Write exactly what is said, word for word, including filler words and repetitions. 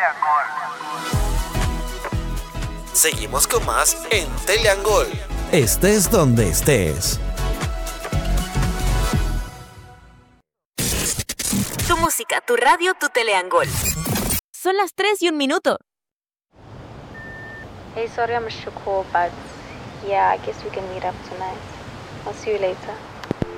Seguimos con más en Teleangol. Estés donde estés. Tu música, tu radio, tu Teleangol. Son las tres y un minuto. Hey, sorry I missed your call, but yeah, I guess we can meet up tonight. I'll see you later.